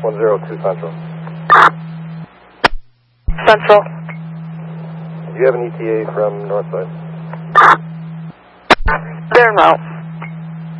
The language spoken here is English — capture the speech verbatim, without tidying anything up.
one zero two Central. Central. Do you have an E T A from Northside? They're remote.